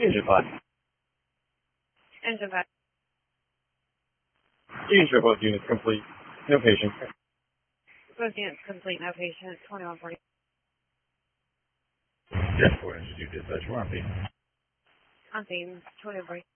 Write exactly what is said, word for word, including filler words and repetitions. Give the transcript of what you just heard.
Engine five. Engine five. Engine both units complete. No patient. Both units complete. No patient. twenty-one forty. Jet four, Institute Dispatch. We're on scene. On scene. twenty-one forty.